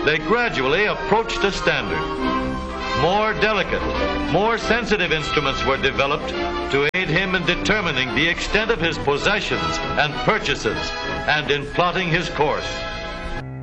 they gradually approached a standard. More delicate, more sensitive instruments were developed to aid him in determining the extent of his possessions and purchases and in plotting his course.